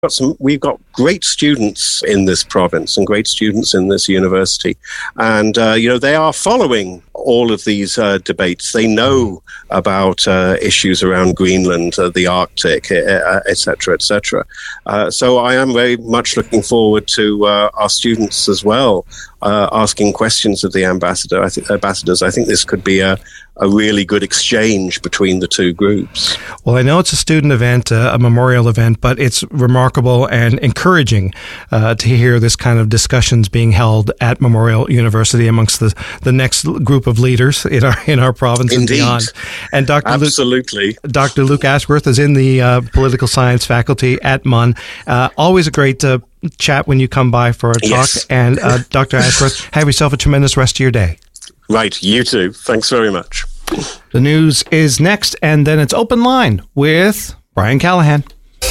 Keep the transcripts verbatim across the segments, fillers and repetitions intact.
got some, we've got great students in this province and great students in this university. And, uh, you know, they are following all of these uh, debates. They know about uh, issues around Greenland, uh, the Arctic, uh, et cetera, et cetera. Uh, so I am very much looking forward to uh, our students as well uh, asking questions of the ambassador. I think ambassadors. I think this could be a, a really good exchange between the two groups. Well, I know it's a student event, uh, a memorial event, but it's remarkable and encouraging uh, to hear this kind of discussions being held at Memorial University amongst the, the next group of leaders in our in our province Indeed. and beyond. And Doctor Absolutely. Luke, Doctor Luke Ashworth is in the uh, political science faculty at M U N. Uh, always a great uh, chat when you come by for a talk. Yes. And uh, Doctor Ashworth, have yourself a tremendous rest of your day. Right, you too. Thanks very much. The news is next, and then it's Open Line with Brian Callahan.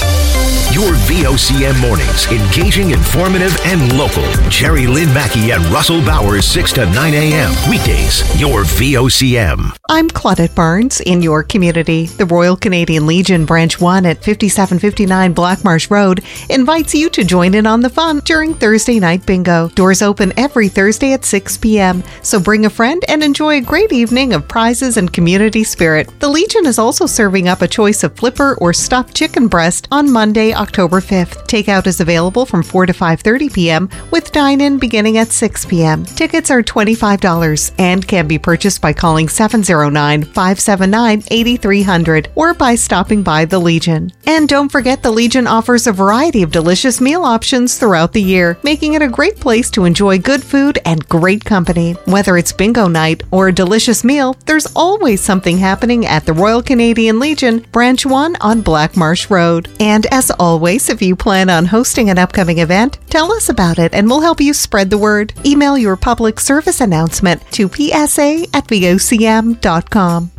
Your V O C M mornings, engaging, informative, and local. Jerry Lynn Mackey and Russell Bowers, six to nine a.m. Weekdays, your V O C M. I'm Claudette Barnes in your community. The Royal Canadian Legion Branch one at fifty-seven fifty-nine Blackmarsh Road invites you to join in on the fun during Thursday night bingo. Doors open every Thursday at six p.m., so bring a friend and enjoy a great evening of prizes and community spirit. The Legion is also serving up a choice of flipper or stuffed chicken breast on Monday, October fifth. Takeout is available from four to five thirty p.m. with dine-in beginning at six p.m. Tickets are twenty-five dollars and can be purchased by calling seven oh nine, five seven nine, eight three zero zero or by stopping by the Legion. And don't forget, the Legion offers a variety of delicious meal options throughout the year, making it a great place to enjoy good food and great company. Whether it's bingo night or a delicious meal, there's always something happening at the Royal Canadian Legion, Branch one on Blackmarsh Road. And as always, if you plan on hosting an upcoming event, tell us about it and we'll help you spread the word. Email your public service announcement to p s a at v o c m dot com.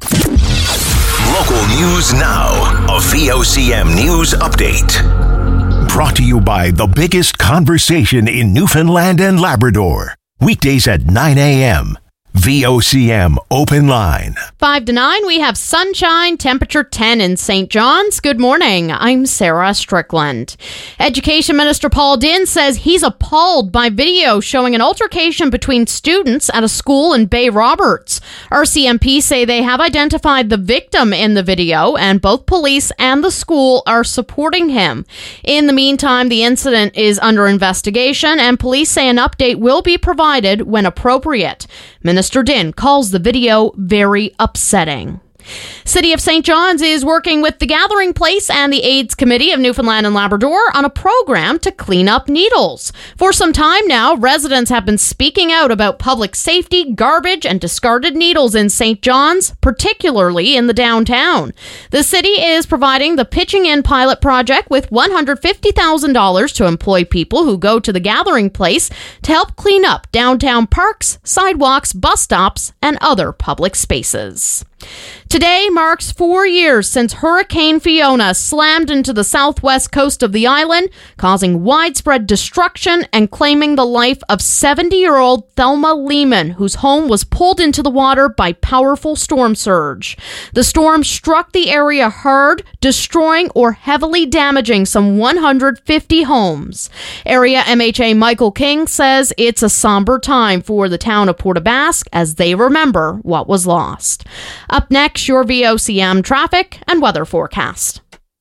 Local news now. A V O C M news update. Brought to you by the biggest conversation in Newfoundland and Labrador. Weekdays at nine a.m. V O C M Open Line. Five to nine, we have sunshine, temperature ten in Saint John's. Good morning. I'm Sarah Strickland. Education Minister Paul Dinn says he's appalled by video showing an altercation between students at a school in Bay Roberts. R C M P say they have identified the victim in the video, and both police and the school are supporting him. In the meantime, the incident is under investigation, and police say an update will be provided when appropriate. Minister Dinn calls the video very upsetting. City of Saint John's is working with the Gathering Place and the AIDS Committee of Newfoundland and Labrador on a program to clean up needles. For some time now, residents have been speaking out about public safety, garbage, and discarded needles in Saint John's, particularly in the downtown. The city is providing the Pitching In pilot project with one hundred fifty thousand dollars to employ people who go to the Gathering Place to help clean up downtown parks, sidewalks, bus stops, and other public spaces. Today marks four years since Hurricane Fiona slammed into the southwest coast of the island, causing widespread destruction and claiming the life of seventy-year-old Thelma Lehman, whose home was pulled into the water by powerful storm surge. The storm struck the area hard, destroying or heavily damaging some one hundred fifty homes. Area M H A Michael King says it's a somber time for the town of Port aux Basques as they remember what was lost. Up next, your V O C M traffic and weather forecast.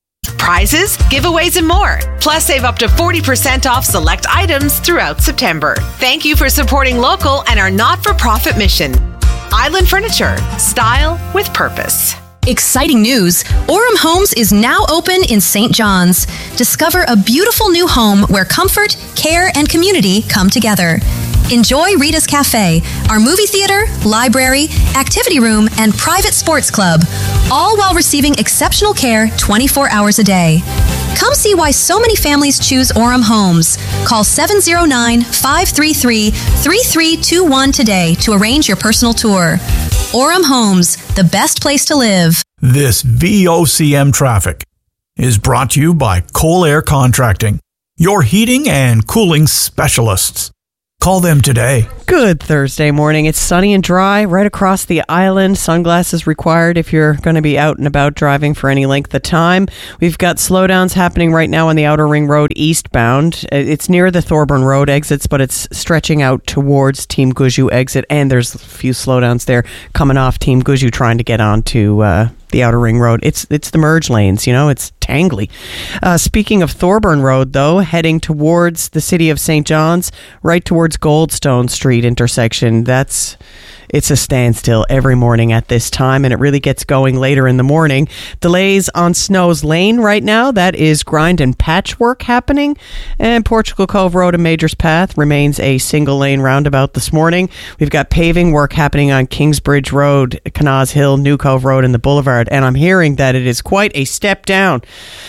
Prizes, giveaways, and more. Plus, save up to forty percent off select items throughout September. Thank you for supporting local and our not-for-profit mission. Island Furniture. Style with purpose. Exciting news! Orem Homes is now open in Saint John's. Discover a beautiful new home where comfort, care, and community come together. Enjoy Rita's Cafe, our movie theater, library, activity room, and private sports club, all while receiving exceptional care twenty-four hours a day. Come see why so many families choose Orem Homes. Call seven oh nine, five three three, three three two one today to arrange your personal tour. Orem Homes, the best place to live. This V O C M traffic is brought to you by Cole Air Contracting, your heating and cooling specialists. Call them today. Good Thursday morning. It's sunny and dry right across the island. Sunglasses required if you're going to be out and about driving for any length of time. We've got slowdowns happening right now on the Outer Ring Road eastbound. It's near the Thorburn Road exits, but it's stretching out towards Team Guju exit, and there's a few slowdowns there coming off Team Guju trying to get onto uh, the Outer Ring Road. It's it's the merge lanes, you know, it's tangly. Uh, speaking of Thorburn Road, though, heading towards the city of Saint John's, right towards Goldstone Street intersection, that's it's a standstill every morning at this time, and it really gets going later in the morning. Delays on Snow's Lane right now. That is grind and patchwork happening. And Portugal Cove Road and Majors Path remains a single lane roundabout this morning. We've got paving work happening on Kingsbridge Road, Canaz Hill, New Cove Road, and the Boulevard. And I'm hearing that it is quite a step down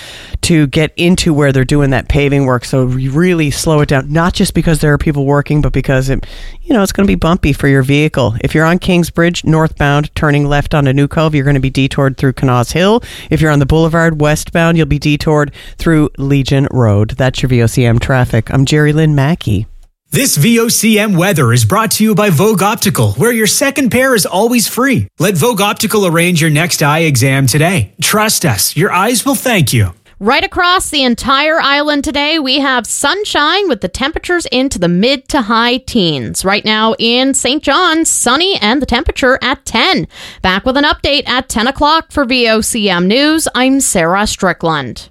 to get into where they're doing that paving work. So really slow it down, not just because there are people working, but because it, you know, it's going to be bumpy for your vehicle. If you're on Kingsbridge northbound, turning left onto New Cove, you're going to be detoured through Canaz Hill. If you're on the Boulevard westbound, you'll be detoured through Legion Road. That's your V O C M traffic. I'm Jerry Lynn Mackey. This V O C M weather is brought to you by Vogue Optical, where your second pair is always free. Let Vogue Optical arrange your next eye exam today. Trust us, your eyes will thank you. Right across the entire island today, we have sunshine with the temperatures into the mid to high teens. Right now in Saint John's, sunny and the temperature at ten. Back with an update at ten o'clock for V O C M News. I'm Sarah Strickland.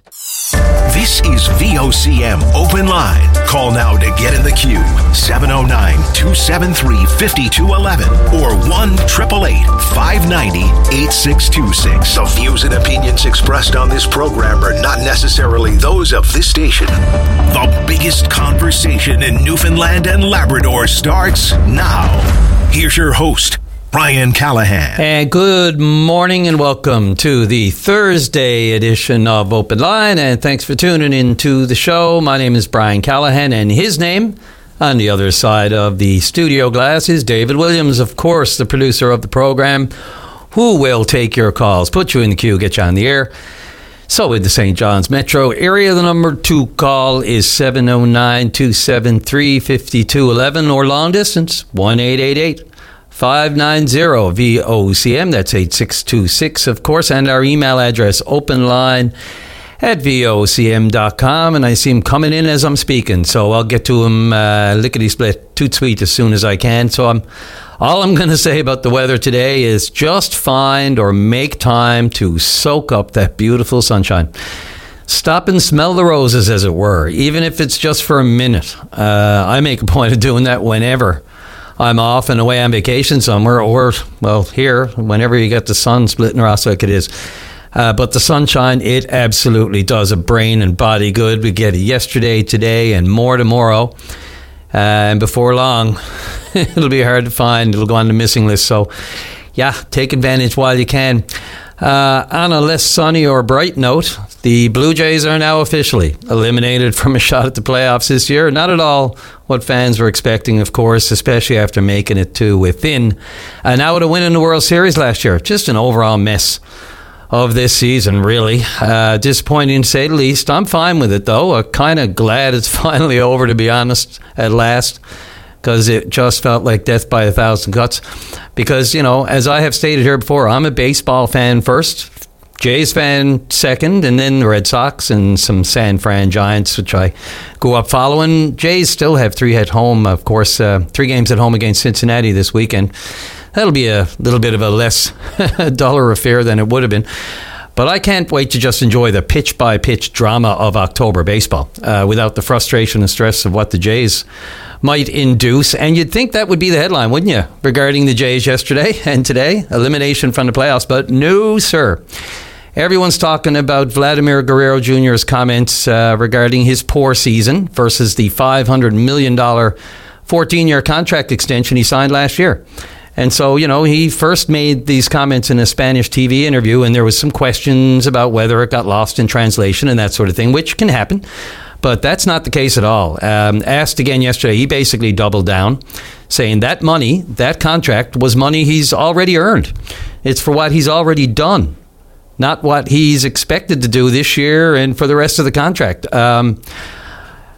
This is V O C M Open Line. Call now to get in the queue. seven oh nine, two seven three, five two one one or one eight eight eight, five nine zero, eight six two six. The views and opinions expressed on this program are not necessarily those of this station. The biggest conversation in Newfoundland and Labrador starts now. Here's your host, Brian Callahan. And good morning and welcome to the Thursday edition of Open Line. And thanks for tuning in to the show. My name is Brian Callahan, and his name on the other side of the studio glass is David Williams, of course, the producer of the program, who will take your calls, put you in the queue, get you on the air. So with the Saint John's metro area, the number to call is seven oh nine, two seven three, five two one one or long distance, one eight eight eight, five nine zero V O C M. That's eight six two six, of course. And our email address, openline at V O C M dot com. And I see him coming in as I'm speaking, so I'll get to him uh, lickety-split, toot sweet as soon as I can. So I'm all I'm going to say about the weather today is just find or make time to soak up that beautiful sunshine. Stop and smell the roses, as it were, even if it's just for a minute. Uh, I make a point of doing that whenever I'm off and away on vacation somewhere, or, well, here, whenever you get the sun splitting across like it is. Uh, but the sunshine, it absolutely does a brain and body good. We get it yesterday, today, and more tomorrow. Uh, and before long, it'll be hard to find. It'll go on the missing list. So, yeah, take advantage while you can. Uh, on a less sunny or bright note, the Blue Jays are now officially eliminated from a shot at the playoffs this year. Not at all what fans were expecting, of course, especially after making it to within an out of winning the World Series last year. Just an overall mess of this season, really. Uh, disappointing to say the least. I'm fine with it, though. I'm kind of glad it's finally over, to be honest, at last, because it just felt like death by a thousand cuts. Because, you know, as I have stated here before, I'm a baseball fan first, Jays fan second, and then the Red Sox and some San Fran Giants, which I grew up following. Jays still have three at home, of course, uh, three games at home against Cincinnati this weekend. That'll be a little bit of a less duller affair than it would have been. But I can't wait to just enjoy the pitch-by-pitch drama of October baseball uh, without the frustration and stress of what the Jays might induce. And you'd think that would be the headline, wouldn't you, regarding the Jays yesterday and today? Elimination from the playoffs. But no, sir. Everyone's talking about Vladimir Guerrero Junior's comments uh, regarding his poor season versus the five hundred million dollars fourteen-year contract extension he signed last year. And so, you know, he first made these comments in a Spanish T V interview, and there was some questions about whether it got lost in translation and that sort of thing, which can happen. But that's not the case at all. Um, asked again yesterday, he basically doubled down, saying that money, that contract, was money he's already earned. It's for what he's already done, not what he's expected to do this year and for the rest of the contract. Um,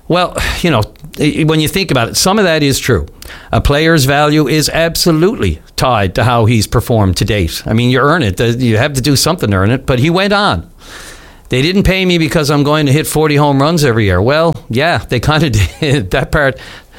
Well, you know, when you think about it, some of that is true. A player's value is absolutely tied to how he's performed to date. I mean, you earn it. You have to do something to earn it. But he went on. They didn't pay me because I'm going to hit forty home runs every year. Well, yeah, they kind of did. That part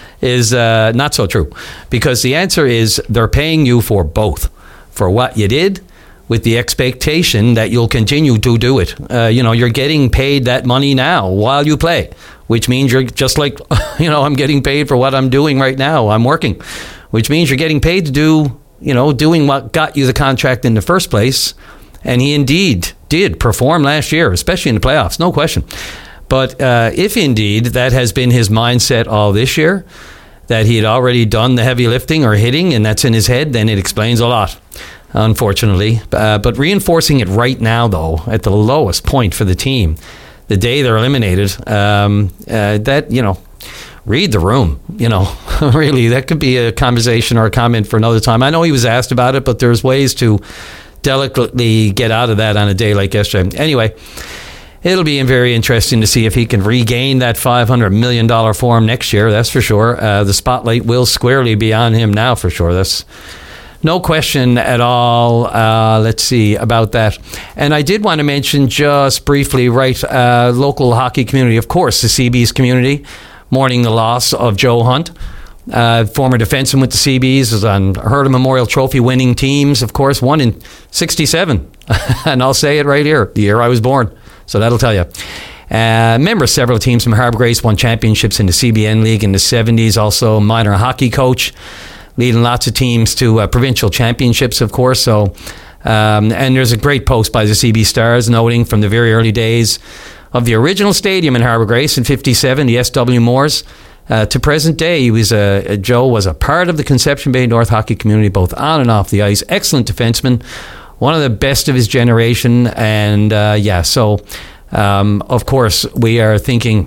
is uh, not so true. Because the answer is they're paying you for both. For what you did, with the expectation that you'll continue to do it. Uh, you know, you're getting paid that money now while you play, which means you're just like, you know, I'm getting paid for what I'm doing right now. I'm working, which means you're getting paid to do, you know, doing what got you the contract in the first place. And he indeed did perform last year, especially in the playoffs, no question. But uh, if indeed that has been his mindset all this year, that he had already done the heavy lifting or hitting, and that's in his head, then it explains a lot, unfortunately. Uh, but reinforcing it right now, though, at the lowest point for the team, the day they're eliminated, um, uh, that, you know, read the room, you know, really, that could be a conversation or a comment for another time. I know he was asked about it, but there's ways to delicately get out of that on a day like yesterday. Anyway, it'll be very interesting to see if he can regain that five hundred million dollars form next year, that's for sure. Uh, the spotlight will squarely be on him now, for sure. That's no question at all. Uh, let's see about that. And I did want to mention just briefly, right, uh, local hockey community, of course, the Seabees community, mourning the loss of Joe Hunt. Uh, former defenseman with the Seabees, was on Herta Memorial Trophy winning teams, of course, won in sixty-seven. And I'll say it right here, the year I was born. So that'll tell you. Uh, member of several teams from Harbour Grace, won championships in the C B N League in the seventies. Also minor hockey coach, leading lots of teams to uh, provincial championships, of course. So, um, and there's a great post by the C B Stars noting from the very early days of the original stadium in Harbour Grace in fifty-seven, the S W Moores, uh, to present day. He was a, Joe was a part of the Conception Bay North hockey community, both on and off the ice. Excellent defenseman, one of the best of his generation. And uh, yeah, so um, of course we are thinking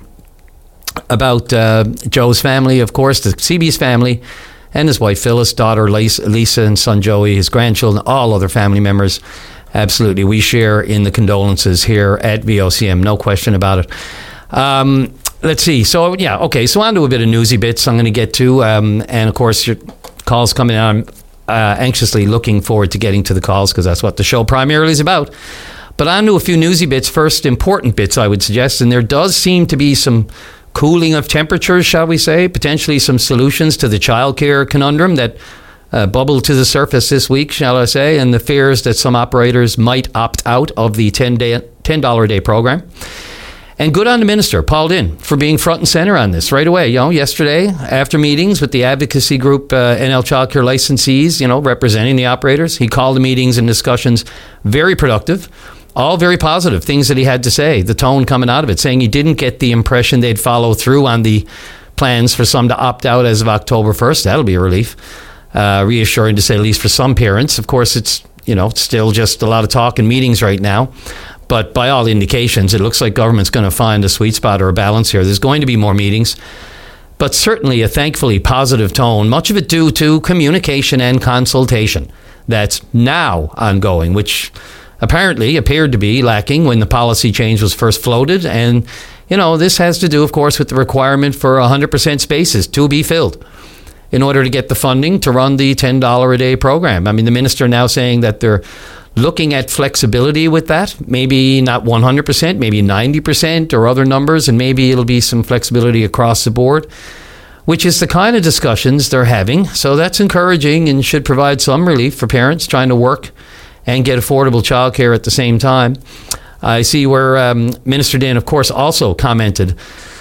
about uh, Joe's family, of course, the C B's family, and his wife Phyllis, daughter Lisa, and son Joey, his grandchildren, all other family members. Absolutely, we share in the condolences here at V O C M, no question about it. Um, let's see. So yeah, okay. So on to a bit of newsy bits I'm going to get to, um, and of course your calls coming on. I'm uh, anxiously looking forward to getting to the calls because that's what the show primarily is about. But on to a few newsy bits. First, important bits, I would suggest, and there does seem to be some cooling of temperatures, shall we say, potentially some solutions to the childcare conundrum that uh, bubbled to the surface this week, shall I say, and the fears that some operators might opt out of the ten dollars a day program. And good on the minister, Paul Dinn, for being front and center on this right away. You know, yesterday, after meetings with the advocacy group uh, N L Childcare licensees, you know, representing the operators, he called the meetings and discussions very productive. All very positive things that he had to say, the tone coming out of it, saying he didn't get the impression they'd follow through on the plans for some to opt out as of October first. That'll be a relief. Uh, reassuring to say the least for some parents. Of course, it's, you know, still just a lot of talk and meetings right now. But by all indications, it looks like government's going to find a sweet spot or a balance here. There's going to be more meetings, but certainly a thankfully positive tone, much of it due to communication and consultation that's now ongoing, which apparently appeared to be lacking when the policy change was first floated. And, you know, this has to do, of course, with the requirement for one hundred percent spaces to be filled in order to get the funding to run the ten dollars a day program. I mean, the minister now saying that they're looking at flexibility with that, maybe not one hundred percent, maybe ninety percent or other numbers, and maybe it'll be some flexibility across the board, which is the kind of discussions they're having. So that's encouraging and should provide some relief for parents trying to work and get affordable childcare at the same time. I see where um, Minister Dinn, of course, also commented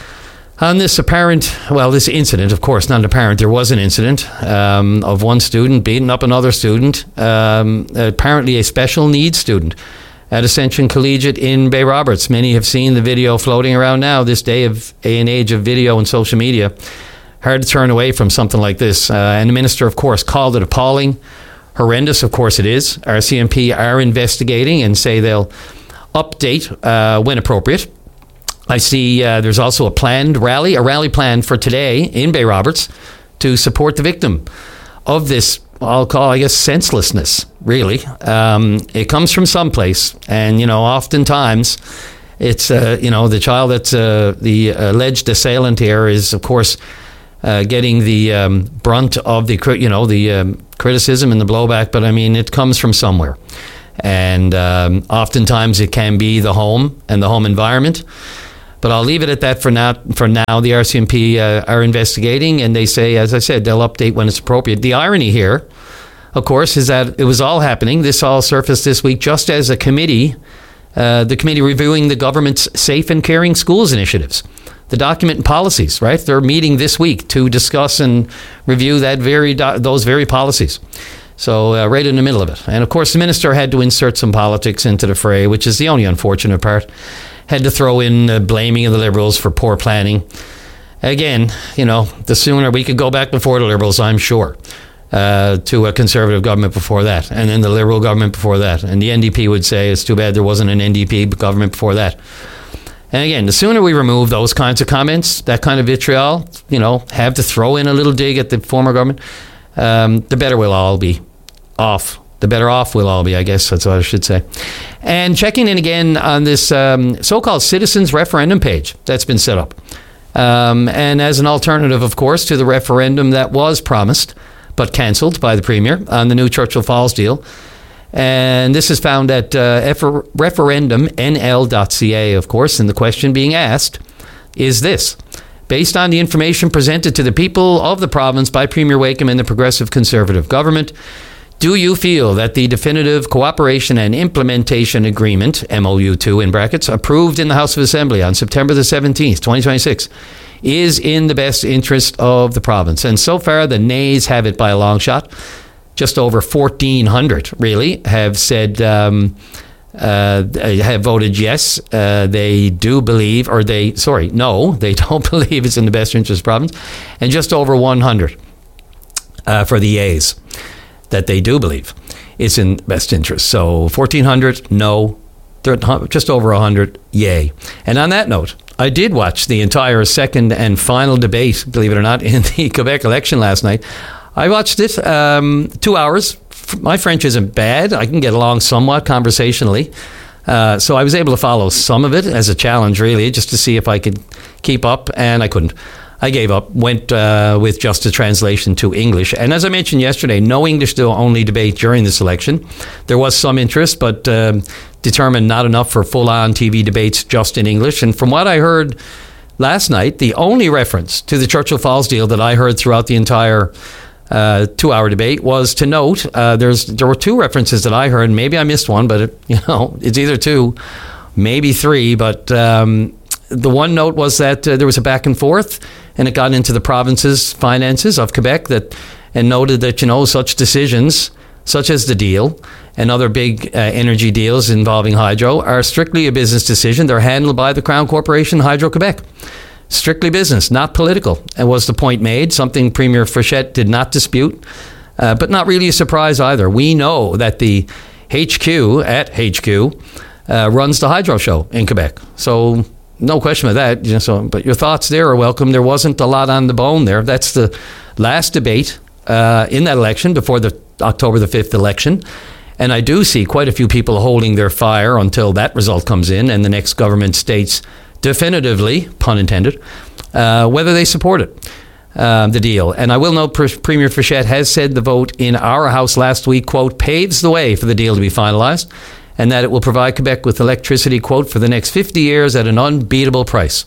on this apparent, well, this incident, of course, not apparent, there was an incident um, of one student beating up another student, um, apparently a special needs student at Ascension Collegiate in Bay Roberts. Many have seen the video floating around now, this day of day and age of video and social media. Hard to turn away from something like this. Uh, and the minister, of course, called it appalling. Horrendous, of course it is. R C M P are investigating and say they'll update uh, when appropriate. I see uh, there's also a planned rally, a rally planned for today in Bay Roberts to support the victim of this, I'll call, I guess, senselessness, really. Um, it comes from someplace, and, you know, oftentimes It's, uh, you know, the child that's uh, the alleged assailant here is, of course, uh, getting the um, brunt of the, you know, the um, criticism and the blowback. But, I mean, it comes from somewhere. And um, oftentimes it can be the home and the home environment. But I'll leave it at that for now. For now, the R C M P uh, are investigating, and they say, as I said, they'll update when it's appropriate. The irony here, of course, is that it was all happening. This all surfaced this week just as a committee, uh, the committee reviewing the government's Safe and Caring Schools initiatives, the document and policies, right? They're meeting this week to discuss and review that very do- those very policies. So uh, right in the middle of it. And, of course, the minister had to insert some politics into the fray, which is the only unfortunate part. Had to throw in uh, blaming of the Liberals for poor planning. Again, you know, the sooner we could go back before the Liberals, I'm sure, uh, to a Conservative government before that, and then the Liberal government before that. And the N D P would say it's too bad there wasn't an N D P government before that. And again, the sooner we remove those kinds of comments, that kind of vitriol, you know, have to throw in a little dig at the former government, um, the better we'll all be off. The better off we'll all be, I guess that's what I should say. And checking in again on this um, so-called citizens referendum page that's been set up. Um, and as an alternative, of course, to the referendum that was promised but cancelled by the Premier on the new Churchill Falls deal. And this is found at uh, referendum N L dot C A, of course. And the question being asked is this. Based on the information presented to the people of the province by Premier Wakeham and the Progressive Conservative government, do you feel that the Definitive Cooperation and Implementation Agreement, M O U two in brackets, approved in the House of Assembly on September the seventeenth, twenty twenty-six, is in the best interest of the province? And so far, the nays have it by a long shot. Just over fourteen hundred, really, have said, um, uh, have voted yes. Uh, they do believe, or they, sorry, no, they don't believe it's in the best interest of the province. And just over one hundred uh, for the yays, that they do believe it's in best interest. So fourteen hundred, no. Just over one hundred, yay. And on that note, I did watch the entire second and final debate, believe it or not, in the Quebec election last night. I watched it um, two hours. My French isn't bad. I can get along somewhat conversationally. Uh, so I was able to follow some of it as a challenge, really, just to see if I could keep up, and I couldn't. I gave up, went uh, with just a translation to English. And as I mentioned yesterday, no English the only debate during this election. There was some interest, but um, determined not enough for full-on T V debates just in English. And from what I heard last night, the only reference to the Churchill Falls deal that I heard throughout the entire uh, two-hour debate was to note, uh, there's there were two references that I heard. Maybe I missed one, but it, you know, it's either two, maybe three. But um, the one note was that uh, there was a back and forth, and it got into the province's finances of Quebec, that and noted that, you know, such decisions, such as the deal and other big uh, energy deals involving hydro, are strictly a business decision. They're handled by the Crown Corporation, Hydro-Quebec. Strictly business, not political, and was the point made, something Premier Frechette did not dispute, uh, but not really a surprise either. We know that the H Q at H Q uh, runs the hydro show in Quebec. So no question of that. You know, so, but your thoughts there are welcome. There wasn't a lot on the bone there. That's the last debate uh, in that election before the October the fifth election. And I do see quite a few people holding their fire until that result comes in and the next government states definitively, pun intended, uh, whether they support it, uh, the deal. And I will note Premier Frechette has said the vote in our House last week, quote, paves the way for the deal to be finalized, and that it will provide Quebec with electricity, quote, for the next fifty years at an unbeatable price.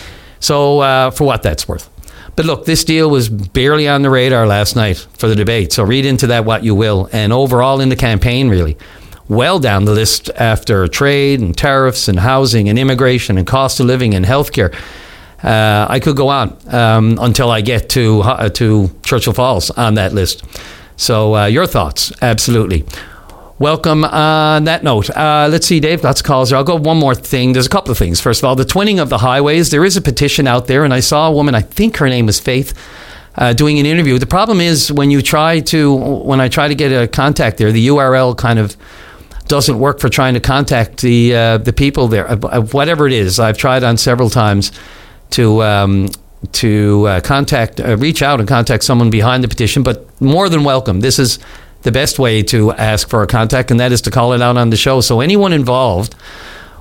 So uh, for what that's worth. But look, this deal was barely on the radar last night for the debate. So read into that what you will. And overall in the campaign, really, well down the list after trade and tariffs and housing and immigration and cost of living and healthcare. Uh, I could go on um, until I get to uh, to Churchill Falls on that list. So uh, your thoughts, absolutely. Welcome on that note. Uh, let's see, Dave, lots of calls there. I'll go one more thing. There's a couple of things. First of all, the twinning of the highways. There is a petition out there, and I saw a woman, I think her name was Faith, uh, doing an interview. The problem is when you try to, when I try to get a contact there, the U R L kind of doesn't work for trying to contact the uh, the people there. Uh, whatever it is, I've tried on several times to um, to uh, contact, uh, reach out and contact someone behind the petition, but more than welcome. This is the best way to ask for a contact, and that is to call it out on the show. So anyone involved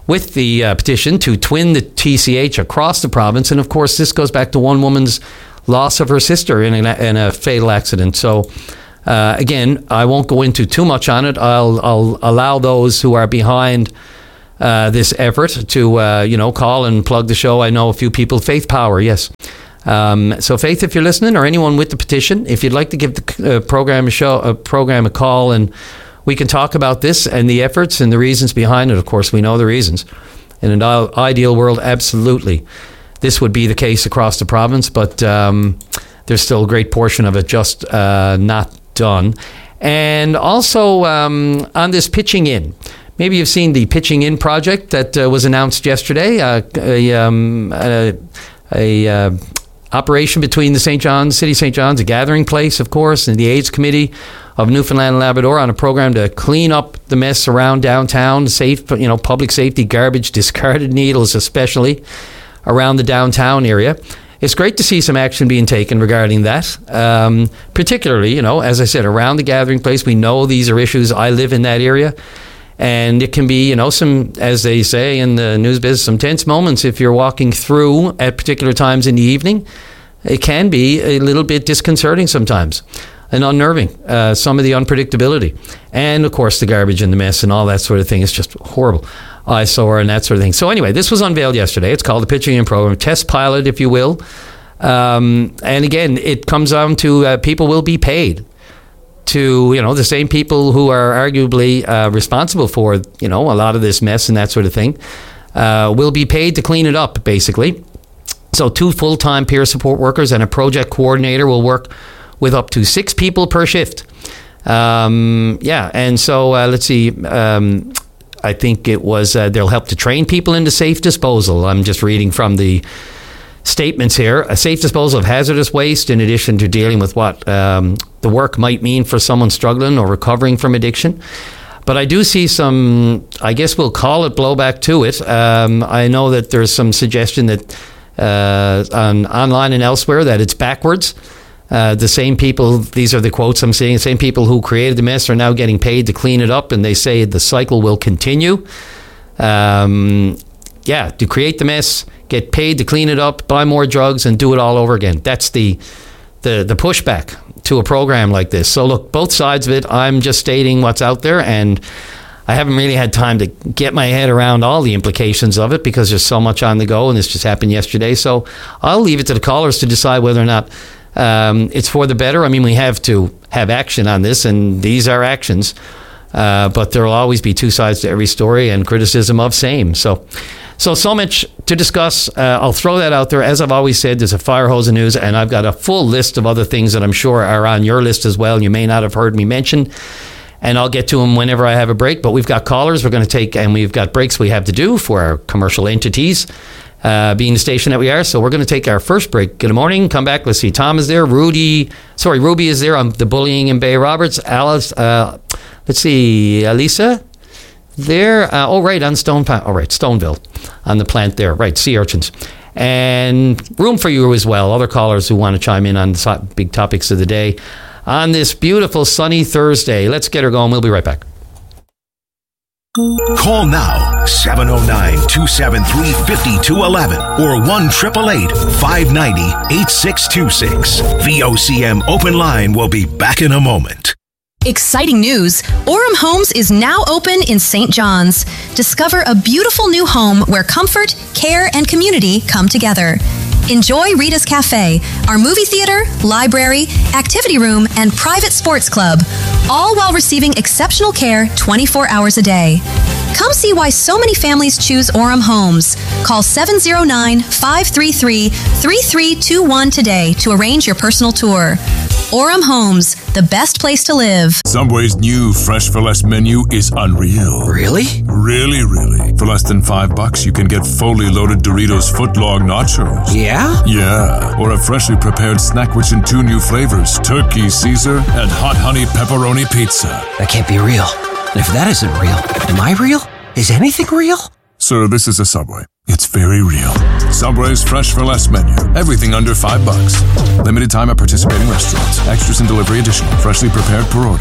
with the uh, petition to twin the T C H across the province. And of course, this goes back to one woman's loss of her sister in a, in a fatal accident. So uh, again, I won't go into too much on it. I'll, I'll allow those who are behind uh, this effort to, uh, you know, call and plug the show. I know a few people. Faith Power, yes. Um, so Faith, if you're listening, or anyone with the petition, if you'd like to give the uh, program a show, a program a call, and we can talk about this and the efforts and the reasons behind it. Of course, we know the reasons. In an ideal world, absolutely, this would be the case across the province, but um, there's still a great portion of it just uh, not done. And also um, on this pitching in, maybe you've seen the pitching in project that uh, was announced yesterday, uh, a, um, a, a uh, operation between the Saint John's, City Saint John's, a gathering place, of course, and the AIDS Committee of Newfoundland and Labrador on a program to clean up the mess around downtown, safe, you know, public safety, garbage, discarded needles, especially around the downtown area. It's great to see some action being taken regarding that, um, particularly, you know, as I said, around the gathering place. We know these are issues. I live in that area, and it can be, you know, some, as they say in the news business, some tense moments if you're walking through at particular times in the evening. It can be a little bit disconcerting sometimes and unnerving, uh, some of the unpredictability. And, of course, the garbage and the mess and all that sort of thing is just horrible. Eyesore and that sort of thing. So anyway, this was unveiled yesterday. It's called the Pitching In Program, test pilot, if you will. Um, and again, it comes down to uh, people will be paid to, you know, the same people who are arguably uh, responsible for, you know, a lot of this mess and that sort of thing, uh, will be paid to clean it up, basically. So two full-time peer support workers and a project coordinator will work with up to six people per shift. Um, yeah, and so uh, let's see... Um, I think it was, uh, they'll help to train people into safe disposal. I'm just reading from the statements here. A safe disposal of hazardous waste in addition to dealing with what um, the work might mean for someone struggling or recovering from addiction. But I do see some, I guess we'll call it blowback to it. Um, I know that there's some suggestion that uh, on online and elsewhere that it's backwards. Uh, the same people, these are the quotes I'm seeing, the same people who created the mess are now getting paid to clean it up, and they say the cycle will continue. Um, yeah, to create the mess, get paid to clean it up, buy more drugs, and do it all over again. That's the the, the pushback to a program like this. So look, both sides of it, I'm just stating what's out there, and I haven't really had time to get my head around all the implications of it because there's so much on the go, and this just happened yesterday. So I'll leave it to the callers to decide whether or not Um, it's for the better. I mean, we have to have action on this, and these are actions. Uh, but there will always be two sides to every story and criticism of same. So, so, so much to discuss. Uh, I'll throw that out there. As I've always said, there's a fire hose of news, and I've got a full list of other things that I'm sure are on your list as well. You may not have heard me mention, and I'll get to them whenever I have a break. But we've got callers we're going to take, and we've got breaks we have to do for our commercial entities. Uh, being the station that we are. So we're going to take our first break. Good morning. Come back. Let's see. Tom is there. Rudy, sorry, Ruby is there on the bullying in Bay Roberts. Alice, uh, let's see. Alisa there. Uh, oh, right. On Stone, oh, right. Stoneville on the plant there. Right. Sea urchins. And room for you as well. Other callers who want to chime in on the big topics of the day on this beautiful sunny Thursday. Let's get her going. We'll be right back. Call now, seven oh nine, two seven three, five two one one or one eight eight eight, five nine zero, eight six two six. V O C M Open Line will be back in a moment. Exciting news! Orem Homes is now open in Saint John's. Discover a beautiful new home where comfort, care, and community come together. Enjoy Rita's Cafe, our movie theater, library, activity room, and private sports club, all while receiving exceptional care twenty-four hours a day. Come see why so many families choose Orem Homes. Call seven oh nine, five three three, three three two one today to arrange your personal tour. Orem Homes, the best place to live. Subway's new Fresh for Less menu is unreal. Really? Really, really. For less than five bucks, you can get fully loaded Doritos footlong nachos. Yeah? Yeah. Or a freshly prepared snack which in two new flavors, turkey Caesar and hot honey pepperoni pizza. That can't be real. And if that isn't real, am I real? Is anything real? Sir, this is a Subway. It's very real. Subway's Fresh for Less menu. Everything under five bucks. Limited time at participating restaurants. Extras and delivery additional. Freshly prepared per order.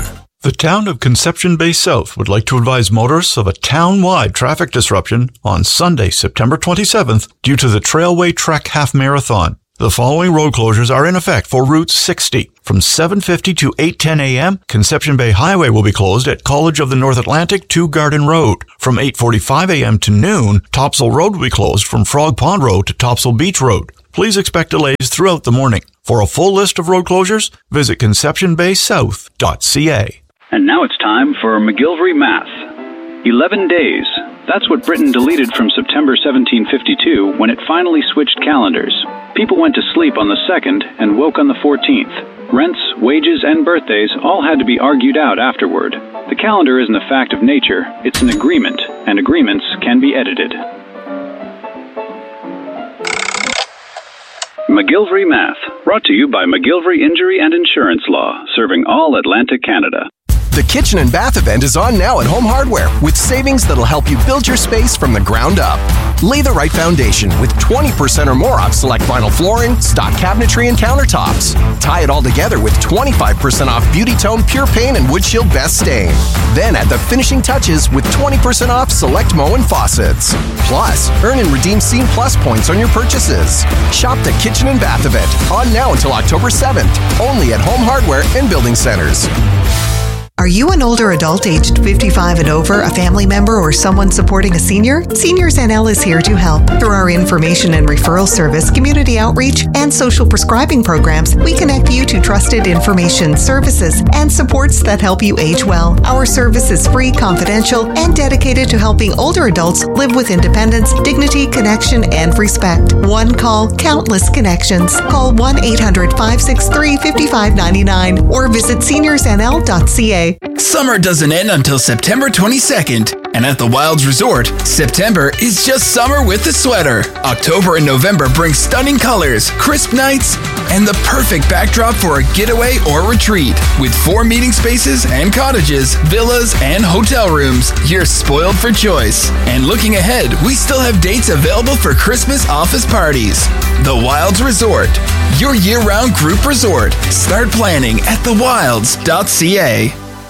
The town of Conception Bay South would like to advise motorists of a town-wide traffic disruption on Sunday, September twenty-seventh, due to the Trailway Trek Half Marathon. The following road closures are in effect for Route sixty. From seven fifty to eight ten a.m., Conception Bay Highway will be closed at College of the North Atlantic to Garden Road. From eight forty-five a.m. to noon, Topsail Road will be closed from Frog Pond Road to Topsail Beach Road. Please expect delays throughout the morning. For a full list of road closures, visit conception bay south dot c a. And now it's time for McGillivray Math. Eleven days. That's what Britain deleted from September seventeen fifty-two when it finally switched calendars. People went to sleep on the second and woke on the fourteenth. Rents, wages, and birthdays all had to be argued out afterward. The calendar isn't a fact of nature, it's an agreement, and agreements can be edited. McGillivray Math, brought to you by McGillivray Injury and Insurance Law, serving all Atlantic Canada. The Kitchen and Bath event is on now at Home Hardware with savings that'll help you build your space from the ground up. Lay the right foundation with twenty percent or more off select vinyl flooring, stock cabinetry, and countertops. Tie it all together with twenty-five percent off Beauty Tone Pure Paint and Wood Shield Best Stain. Then add the finishing touches with twenty percent off select Moen faucets. Plus, earn and redeem Scene Plus points on your purchases. Shop the Kitchen and Bath event on now until October seventh, only at Home Hardware and Building Centers. Are you an older adult aged fifty-five and over, a family member, or someone supporting a senior? Seniors N L is here to help. Through our information and referral service, community outreach, and social prescribing programs, we connect you to trusted information, services, and supports that help you age well. Our service is free, confidential, and dedicated to helping older adults live with independence, dignity, connection, and respect. One call, countless connections. Call one eight hundred, five six three, five five nine nine or visit seniors n l dot c a. Summer doesn't end until September twenty-second, and at the Wilds Resort, September is just summer with a sweater. October and November bring stunning colors, crisp nights, and the perfect backdrop for a getaway or retreat. With four meeting spaces and cottages, villas, and hotel rooms, you're spoiled for choice. And looking ahead, we still have dates available for Christmas office parties. The Wilds Resort, your year-round group resort. Start planning at the wilds dot c a.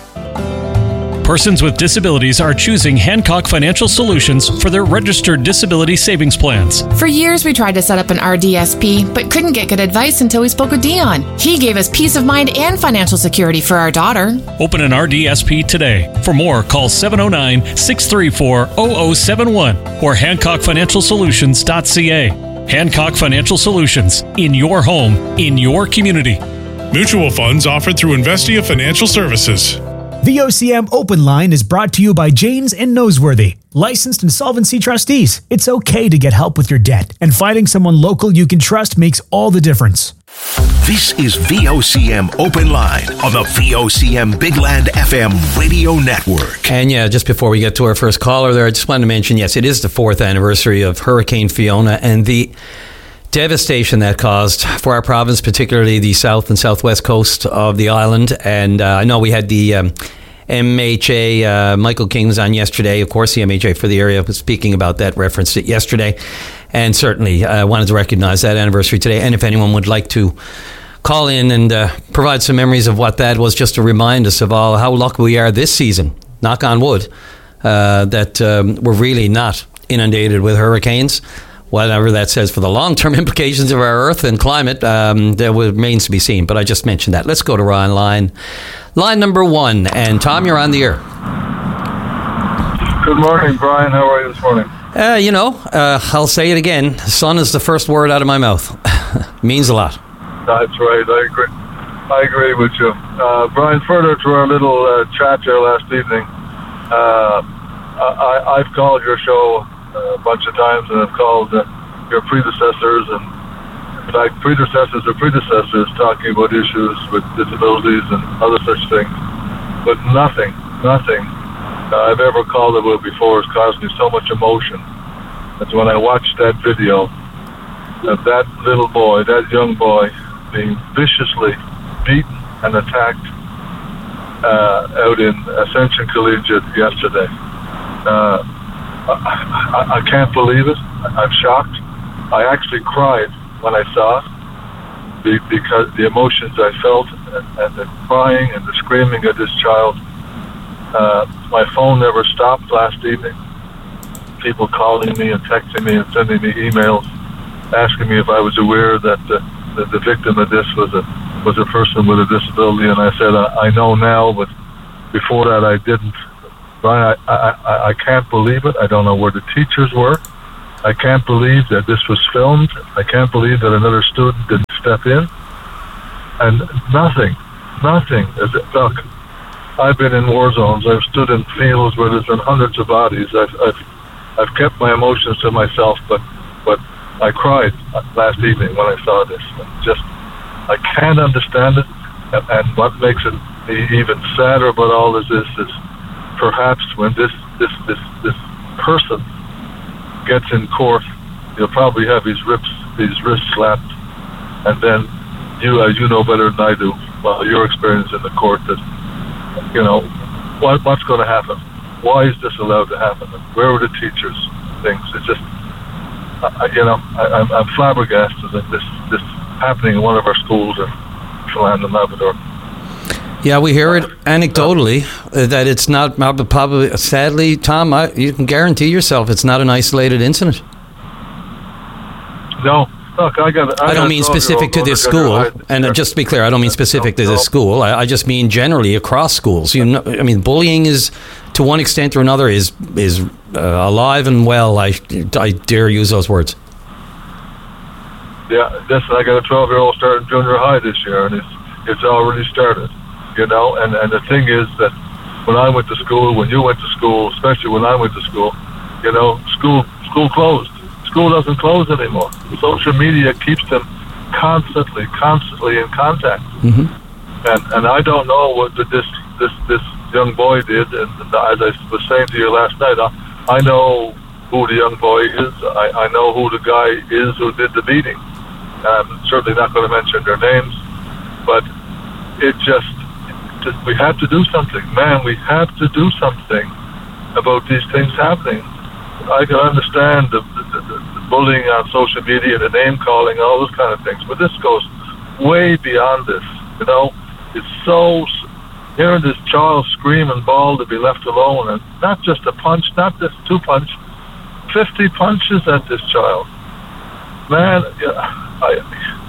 Persons with disabilities are choosing Hancock Financial Solutions for their registered disability savings plans. For years, we tried to set up an R D S P, but couldn't get good advice until we spoke with Dion. He gave us peace of mind and financial security for our daughter. Open an R D S P today. For more, call seven oh nine, six three four, zero zero seven one or hancock financial solutions dot c a. Hancock Financial Solutions. In your home, in your community. Mutual funds offered through Investia Financial Services. The O C M Open Line is brought to you by Janes and Noseworthy, licensed insolvency trustees. It's okay to get help with your debt, and finding someone local you can trust makes all the difference. This is V O C M Open Line on the V O C M Big Land F M radio network. And yeah, just before we get to our first caller there, I just wanted to mention, yes, it is the fourth anniversary of Hurricane Fiona and the devastation that caused for our province, particularly the south and southwest coast of the island. And uh, I know we had the um, M H A, uh, Michael King was on yesterday. Of course, the M H A for the area was speaking about that, referenced it yesterday. And certainly I uh, wanted to recognize that anniversary today. And if anyone would like to call in and uh, provide some memories of what that was, just to remind us of all how lucky we are this season, knock on wood, uh, that um, we're really not inundated with hurricanes. Whatever that says for the long-term implications of our earth and climate, um, that remains to be seen. But I just mentioned that. Let's go to Ron line. Line number one. And Tom, you're on the air. Good morning, Brian. How are you this morning? Uh, you know, uh, I'll say it again. Sun is the first word out of my mouth. Means a lot. That's right. I agree. I agree with you. Uh, Brian, further to our little uh, chat there last evening, uh, I, I've called your show a bunch of times, and I've called uh, your predecessors, and in fact, predecessors or predecessors talking about issues with disabilities and other such things. But nothing, nothing uh, I've ever called about before has caused me so much emotion. That's when I watched that video of that little boy, that young boy, being viciously beaten and attacked uh, out in Ascension Collegiate yesterday. Uh, I, I can't believe it. I'm shocked. I actually cried when I saw it because the emotions I felt and, and the crying and the screaming of this child. Uh, my phone never stopped last evening. People calling me and texting me and sending me emails, asking me if I was aware that the, that the victim of this was a was a person with a disability, and I said I, I know now, but before that I didn't. Brian, I, I I can't believe it. I don't know where the teachers were. I can't believe that this was filmed. I can't believe that another student didn't step in. And nothing, nothing. Is it, look, I've been in war zones. I've stood in fields where there's been hundreds of bodies. I've, I've, I've kept my emotions to myself, but, but I cried last evening when I saw this. Just, I can't understand it. And, and what makes it even sadder about all this is, is perhaps when this, this, this, this person gets in court, he'll probably have his wrists, his wrists slapped, and then you, uh, you know better than I do, well, your experience in the court, that, you know, what, what's going to happen? Why is this allowed to happen? Where were the teachers? Things. It's just, uh, you know, I, I'm, I'm flabbergasted that this this happening in one of our schools in Newfoundland and Labrador. Yeah, we hear it anecdotally uh, that it's not probably. Sadly, Tom, I, you can guarantee yourself it's not an isolated incident. No, look, I got. I, I don't mean specific to this school, and uh, just to be clear, I don't mean specific to this school. I, I just mean generally across schools. You know, I mean, bullying is, to one extent or another, is is uh, alive and well. I I dare use those words. Yeah, listen, I got a twelve-year-old starting junior high this year, and it's it's already started. You know, and, and the thing is that when I went to school, when you went to school, especially when I went to school, you know, school school closed. School doesn't close anymore. Social media keeps them constantly, constantly in contact. Mm-hmm. And and I don't know what this this this young boy did. And as I was saying to you last night, I, I know who the young boy is. I, I know who the guy is who did the beating. I'm certainly not going to mention their names, but it just. We have to do something, man. We have to do something about these things happening. I can understand the, the, the, the bullying on social media, the name calling, all those kind of things, but this goes way beyond this. You know, it's so hearing this child scream and bawl to be left alone, and not just a punch, not just two punch, fifty punches at this child. Man, I,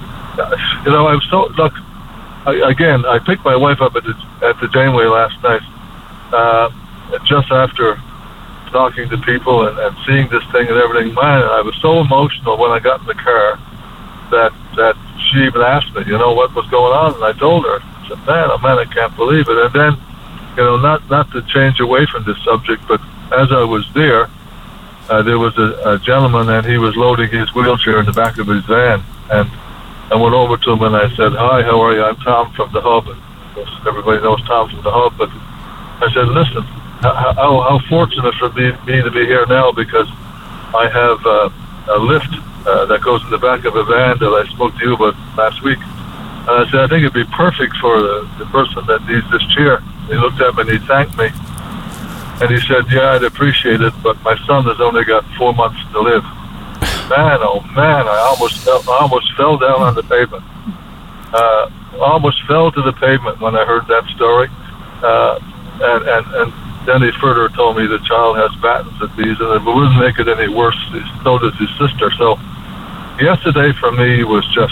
you know, I'm so look. I, again, I picked my wife up at the at the Janeway last night, uh, just after talking to people and, and seeing this thing and everything. Man, I was so emotional when I got in the car that that she even asked me, you know, what was going on, and I told her. I said, man, oh man, I can't believe it. And then, you know, not not to change away from this subject, but as I was there, uh, there was a, a gentleman, and he was loading his wheelchair in the back of his van, and I went over to him and I said, hi, how are you? I'm Tom from the Hub. And everybody knows Tom from the Hub. But I said, listen, how, how fortunate for me, me to be here now, because I have uh, a lift uh, that goes in the back of a van that I spoke to you about last week. And I said, I think it'd be perfect for the, the person that needs this chair. He looked at me and he thanked me. And he said, yeah, I'd appreciate it, but my son has only got four months to live. Man, oh man, I almost fell, I almost fell down on the pavement. Uh, almost fell to the pavement when I heard that story. Uh, and, and, and then he further told me the child has Batten's disease, and it wouldn't make it any worse. So does his sister. So yesterday for me was just,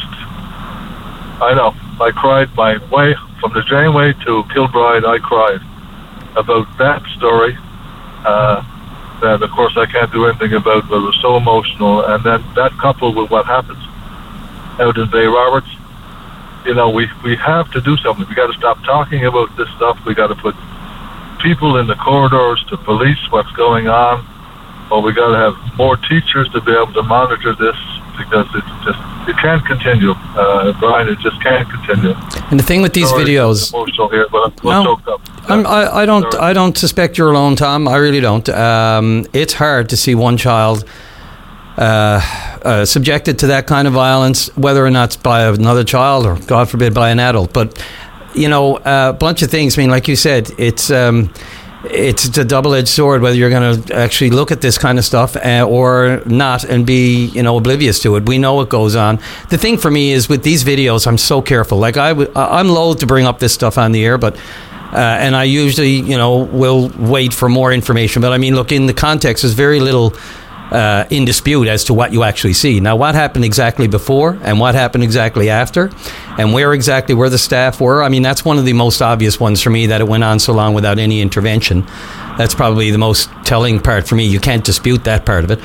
I know, I cried my way from the Janeway to Kilbride. I cried about that story. Uh, that of course I can't do anything about, but it was so emotional. And then that coupled with what happens out in Bay Roberts, you know, we, we have to do something. We got to stop talking about this stuff. We got to put people in the corridors to police what's going on, or we got to have more teachers to be able to monitor this, because it's just, it can't continue, uh, Brian. It just can't continue. And the thing with these Sorry, videos, I'm emotional here, but I'm no, choked up. I'm, I, I don't, Sorry. I don't suspect you're alone, Tom. I really don't. Um, it's hard to see one child uh, uh, subjected to that kind of violence, whether or not it's by another child or, God forbid, by an adult. But you know, a bunch of things. I mean, like you said, it's. Um, it's a double-edged sword whether you're going to actually look at this kind of stuff uh, or not and be, you know, oblivious to it. We know what goes on. The thing for me is with these videos, I'm so careful. Like I w- I'm loath to bring up this stuff on the air, but uh, and I usually, you know, will wait for more information. But I mean, look, in the context, there's very little Uh, in dispute as to what you actually see. Now, what happened exactly before and what happened exactly after and where exactly where the staff were, I mean, that's one of the most obvious ones for me, that it went on so long without any intervention. That's probably the most telling part for me. You can't dispute that part of it.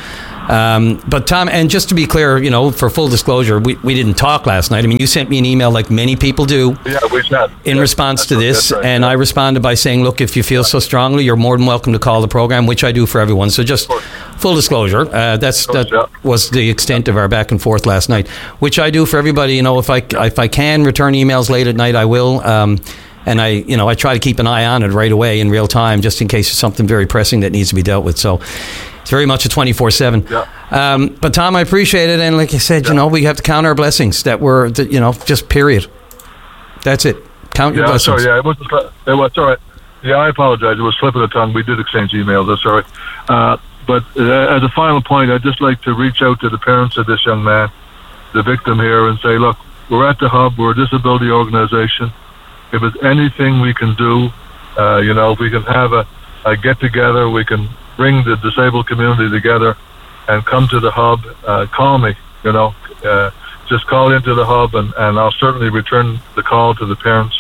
Um, but Tom, and just to be clear, you know, for full disclosure, we, we didn't talk last night. I mean, you sent me an email like many people do yeah, we chat. in yeah, response to this, right, and yeah. I responded by saying, look, if you feel so strongly, you're more than welcome to call the program, which I do for everyone. So just full disclosure, uh, that's course, that yeah. was the extent of our back and forth last night, which I do for everybody. You know, if I, if I can return emails late at night, I will. Um, and I, you know, I try to keep an eye on it right away in real time, just in case there's something very pressing that needs to be dealt with. So it's very much a twenty-four seven. Yeah. Um, but Tom, I appreciate it. And like I said, yeah. you know, we have to count our blessings that were, that, you know, just period. That's it. Count your yeah, blessings. Sorry, yeah, it was, it was all right. Yeah, I apologize. It was slip of the tongue. We did exchange emails. That's all right. Uh, but uh, as a final point, I'd just like to reach out to the parents of this young man, the victim here, and say, look, we're at the Hub. We're a disability organization. If there's anything we can do, uh, you know, if we can have a, a get-together, we can bring the disabled community together and come to the Hub, uh, call me, you know, uh, just call into the Hub, and, and I'll certainly return the call to the parents,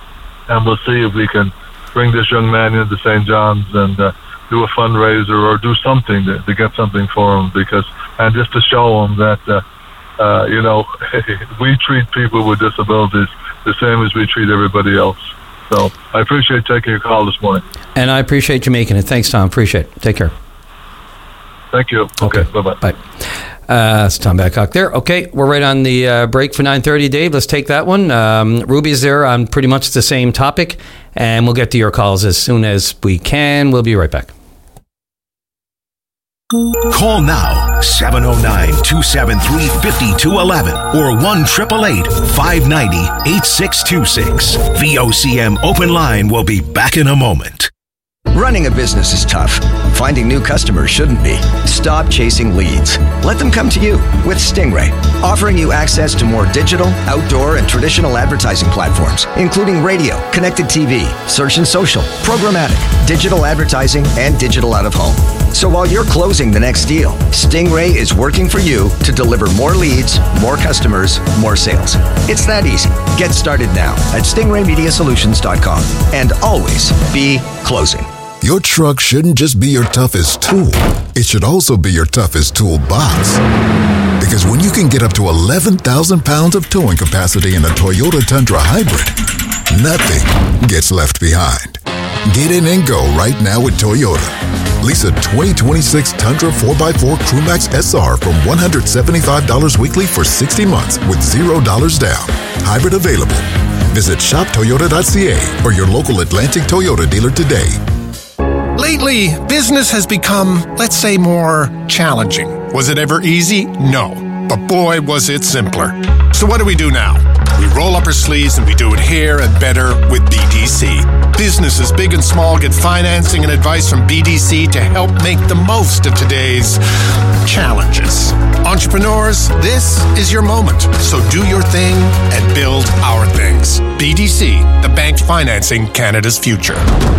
and we'll see if we can bring this young man into Saint John's and uh, do a fundraiser or do something to, to get something for him, because, and just to show him that, uh, uh, you know, we treat people with disabilities the same as we treat everybody else. So I appreciate taking your call this morning. And I appreciate you making it. Thanks, Tom. Appreciate it. Take care. Thank you. Okay, okay. Bye-bye. Bye. Uh, it's Tom Babcock there. Okay, we're right on the uh, break for nine thirty, Dave. Let's take that one. Um, Ruby's there on pretty much the same topic, and we'll get to your calls as soon as we can. We'll be right back. Call now, seven oh nine, two seven three, five two one one or one eight eight eight, five nine zero, eight six two six. V O C M Open Line will be back in a moment. Running a business is tough. Finding new customers shouldn't be. Stop chasing leads. Let them come to you with Stingray, offering you access to more digital, outdoor, and traditional advertising platforms, including radio, connected T V, search and social, programmatic, digital advertising, and digital out of home. So while you're closing the next deal, Stingray is working for you to deliver more leads, more customers, more sales. It's that easy. Get started now at stingray media solutions dot com and always be closing. Your truck shouldn't just be your toughest tool. It should also be your toughest toolbox. Because when you can get up to eleven thousand pounds of towing capacity in a Toyota Tundra Hybrid, nothing gets left behind. Get in and go right now with Toyota. Lease a twenty twenty-six Tundra four by four Crewmax S R from one hundred seventy-five dollars weekly for sixty months with zero dollars down. Hybrid available. Visit shop toyota dot c a or your local Atlantic Toyota dealer today. Lately, business has become, let's say, more challenging. Was it ever easy? No. But boy, was it simpler. So what do we do now? We roll up our sleeves and we do it here and better with B D C. Businesses big and small get financing and advice from B D C to help make the most of today's challenges. Entrepreneurs, this is your moment. So do your thing and build our things. B D C, the bank financing Canada's future.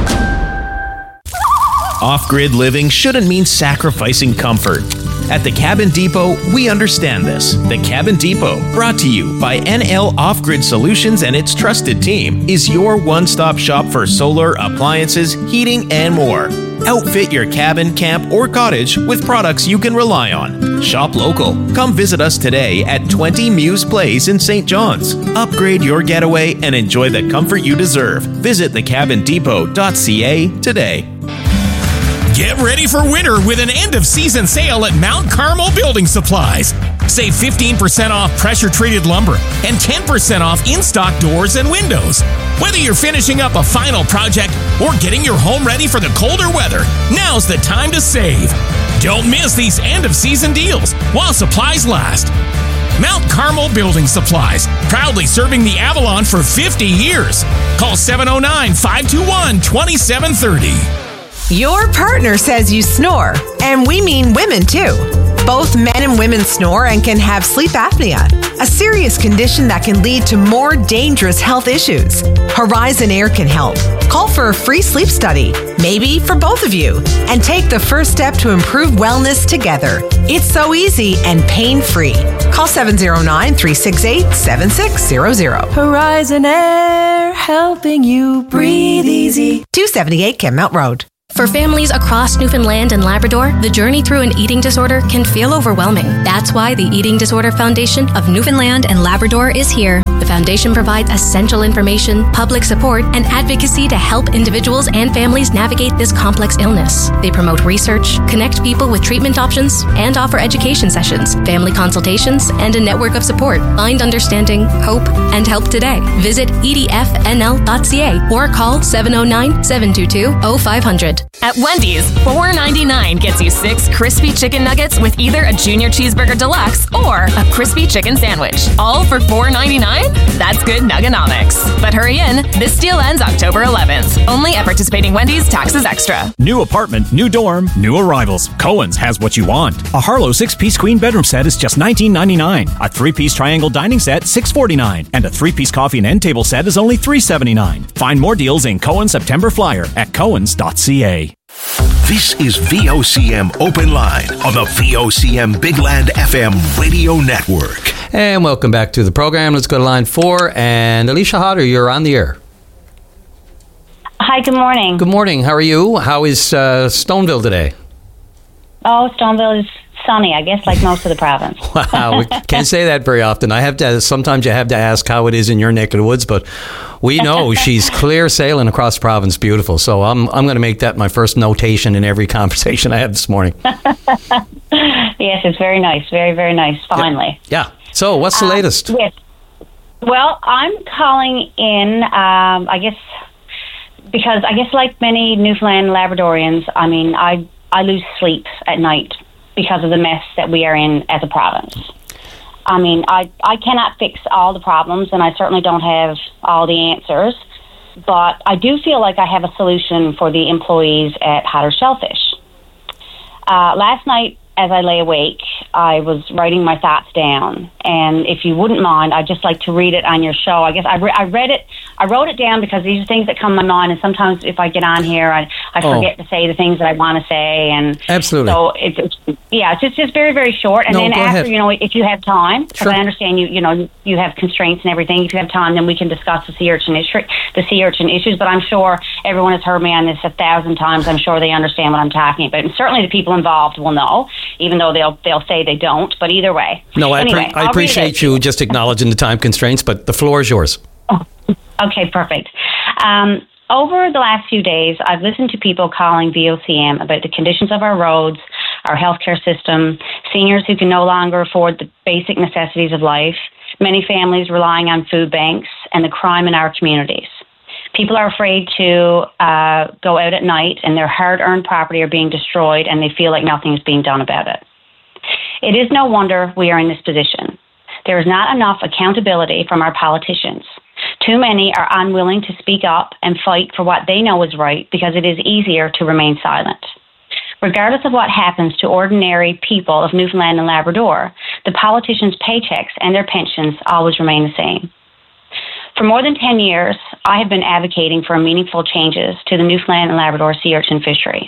Off-grid living shouldn't mean sacrificing comfort. At the Cabin Depot, we understand this. The Cabin Depot, brought to you by N L Off-Grid Solutions and its trusted team, is your one-stop shop for solar, appliances, heating, and more. Outfit your cabin, camp, or cottage with products you can rely on. Shop local. Come visit us today at twenty Muse Place in Saint John's. Upgrade your getaway and enjoy the comfort you deserve. Visit the cabin depot dot c a today. Get ready for winter with an end-of-season sale at Mount Carmel Building Supplies. Save fifteen percent off pressure-treated lumber and ten percent off in-stock doors and windows. Whether you're finishing up a final project or getting your home ready for the colder weather, now's the time to save. Don't miss these end-of-season deals while supplies last. Mount Carmel Building Supplies, proudly serving the Avalon for fifty years. Call seven oh nine, five two one, two seven three oh. Your partner says you snore, and we mean women too. Both men and women snore and can have sleep apnea, a serious condition that can lead to more dangerous health issues. Horizon Air can help. Call for a free sleep study, maybe for both of you, and take the first step to improve wellness together. It's so easy and pain-free. Call seven oh nine, three six eight, seven six zero zero. Horizon Air, helping you breathe easy. two seventy-eight Kenmount Road. For families across Newfoundland and Labrador, the journey through an eating disorder can feel overwhelming. That's why the Eating Disorder Foundation of Newfoundland and Labrador is here. The foundation provides essential information, public support, and advocacy to help individuals and families navigate this complex illness. They promote research, connect people with treatment options, and offer education sessions, family consultations, and a network of support. Find understanding, hope, and help today. Visit e d f n l dot c a or call seven oh nine, seven two two, oh five hundred. At Wendy's, four ninety-nine gets you six crispy chicken nuggets with either a Junior Cheeseburger Deluxe or a crispy chicken sandwich. All for four ninety-nine? That's good nuggenomics. But hurry in, this deal ends October eleventh. Only at participating Wendy's, taxes extra. New apartment, new dorm, new arrivals. Cohen's has what you want. A Harlow six-piece queen bedroom set is just nineteen ninety-nine. A three-piece triangle dining set, six forty-nine. And a three-piece coffee and end table set is only three seventy-nine. Find more deals in Cohen's September Flyer at cohens dot c a. This is V O C M Open Line on the V O C M Big Land F M radio network. And welcome back to the program. Let's go to line four. And Alicia Hodder, you're on the air. Hi, good morning. Good morning. How are you? How is uh, Stoneville today? Oh, Stoneville is sunny, I guess, like most of the province. Wow, we can't say that very often. I have to. Sometimes you have to ask how it is in your neck of the woods, but we know she's clear sailing across the province, beautiful. So I'm I'm going to make that my first notation in every conversation I have this morning. Yes, it's very nice, very very nice. Finally, yeah. yeah. So what's the uh, latest? Yes. Well, I'm calling in. Um, I guess because I guess like many Newfoundland Labradorians, I mean, I I lose sleep at night because of the mess that we are in as a province. I mean, I, I cannot fix all the problems, and I certainly don't have all the answers, but I do feel like I have a solution for the employees at Hatter Shellfish. Uh, last night, as I lay awake, I was writing my thoughts down, and if you wouldn't mind, I'd just like to read it on your show. I guess I, re- I read it, I wrote it down because these are things that come to my mind, and sometimes if I get on here, I, I oh. forget to say the things that I want to say, and absolutely. So it's, it's yeah, it's just, just very, very short, and no, then go after, ahead. you know, if you have time, because sure. I understand you, you know, you have constraints and everything. If you have time, then we can discuss the sea urchin issue, the sea urchin issues. But I'm sure everyone has heard me on this a thousand times. I'm sure they understand what I'm talking about, and certainly the people involved will know, even though they'll they'll say they don't. But either way, no, I, anyway, pre- I appreciate you just acknowledging the time constraints. But the floor is yours. Oh, okay, perfect. Um, over the last few days, I've listened to people calling V O C M about the conditions of our roads, our healthcare system, seniors who can no longer afford the basic necessities of life, many families relying on food banks, and the crime in our communities. People are afraid to uh, go out at night, and their hard-earned property are being destroyed, and they feel like nothing is being done about it. It is no wonder we are in this position. There is not enough accountability from our politicians. Too many are unwilling to speak up and fight for what they know is right because it is easier to remain silent. Regardless of what happens to ordinary people of Newfoundland and Labrador, the politicians' paychecks and their pensions always remain the same. For more than ten years, I have been advocating for meaningful changes to the Newfoundland and Labrador sea urchin fishery.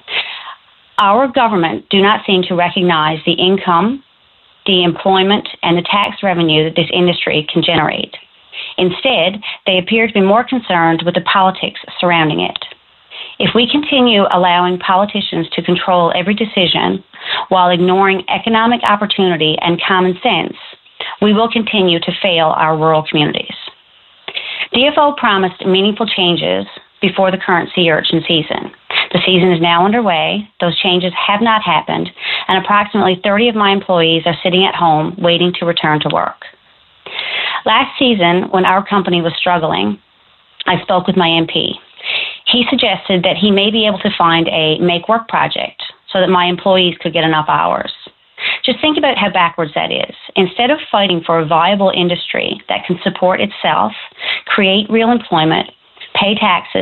Our government do not seem to recognize the income, the employment, and the tax revenue that this industry can generate. Instead, they appear to be more concerned with the politics surrounding it. If we continue allowing politicians to control every decision while ignoring economic opportunity and common sense, we will continue to fail our rural communities. D F O promised meaningful changes before the current sea urchin season. The season is now underway. Those changes have not happened, and approximately thirty of my employees are sitting at home waiting to return to work. Last season, when our company was struggling, I spoke with my M P. He suggested that he may be able to find a make-work project so that my employees could get enough hours. Just think about how backwards that is. Instead of fighting for a viable industry that can support itself, create real employment, pay taxes,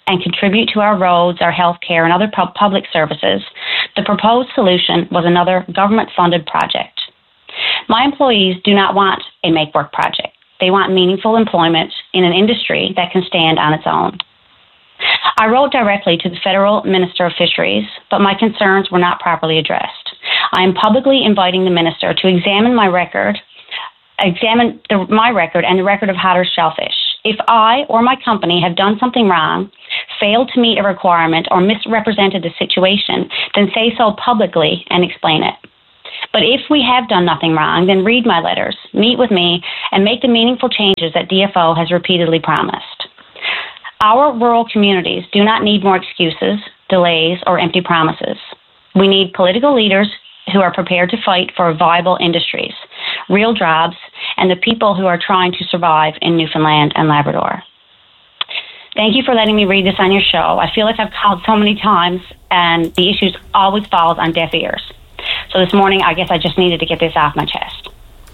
and contribute to our roads, our healthcare, and other pub- public services, the proposed solution was another government-funded project. My employees do not want a make-work project. They want meaningful employment in an industry that can stand on its own. I wrote directly to the Federal Minister of Fisheries, but my concerns were not properly addressed. I am publicly inviting the Minister to examine my record, examine the, my record and the record of Hatteras Shellfish. If I or my company have done something wrong, failed to meet a requirement, or misrepresented the situation, then say so publicly and explain it. But if we have done nothing wrong, then read my letters, meet with me, and make the meaningful changes that D F O has repeatedly promised. Our rural communities do not need more excuses, delays, or empty promises. We need political leaders who are prepared to fight for viable industries, real jobs, and the people who are trying to survive in Newfoundland and Labrador. Thank you for letting me read this on your show. I feel like I've called so many times, and the issues always falls on deaf ears. So this morning, I guess I just needed to get this off my chest.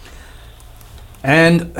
And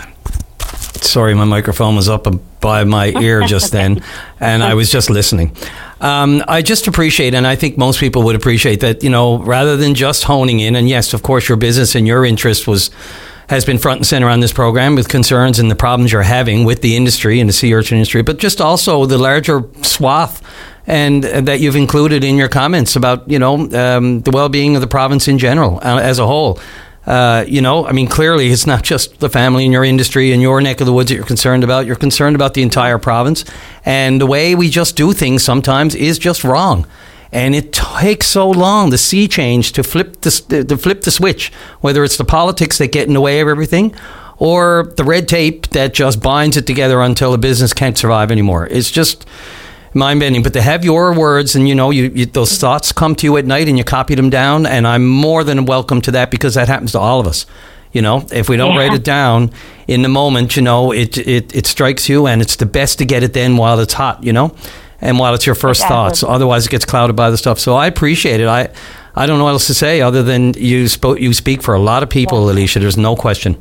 sorry, my microphone was up by my ear just then, and I was just listening. Um, I just appreciate, and I think most people would appreciate that, you know, rather than just honing in, and yes, of course, your business and your interest was has been front and center on this program with concerns and the problems you're having with the industry and the sea urchin industry, but just also the larger swath and uh, that you've included in your comments about, you know, um, the well-being of the province in general, uh, as a whole. Uh, you know, I mean, clearly it's not just the family in your industry and your neck of the woods that you're concerned about. You're concerned about the entire province. And the way we just do things sometimes is just wrong. And it takes so long, the sea change, to flip the, to flip the switch, whether it's the politics that get in the way of everything or the red tape that just binds it together until a business can't survive anymore. It's just mind-bending. But to have your words and, you know, you, you those thoughts come to you at night and you copy them down, and I'm more than welcome to that, because that happens to all of us. You know, if we don't yeah. write it down in the moment, you know, it, it it strikes you, and it's the best to get it then while it's hot, you know, and while it's your first exactly. thoughts. Otherwise, it gets clouded by the stuff. So I appreciate it. I I don't know what else to say other than you spoke. You speak for a lot of people, yeah. Alicia. There's no question.